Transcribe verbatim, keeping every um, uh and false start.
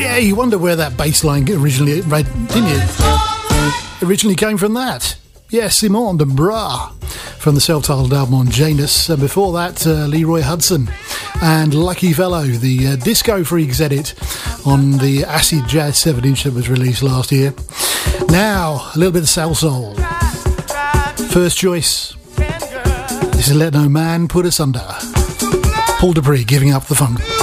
Yeah, you wonder where that bass line originally, right, didn't you? Originally came from that. Yeah, Simon de Bras from the self-titled album on Janus. And before that, uh, Leroy Hudson and Lucky Fellow, the uh, Disco Freaks edit on the Acid Jazz seven inch that was released last year. Now, a little bit of Soul Soul. First choice. This is Let No Man Put Us Under. Paul Dupree giving up the funk.